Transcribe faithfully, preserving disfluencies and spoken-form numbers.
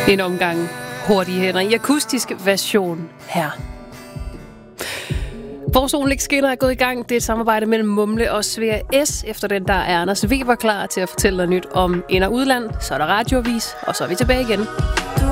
En omgang hurtige hænder i akustisk version her. Vores Solen skinner er gået i gang. Det er et samarbejde mellem Mumle og Svea S. Efter den, der er Anders Weber klar til at fortælle noget nyt om ind- og udland. Så er der radioavis, og så er vi tilbage igen.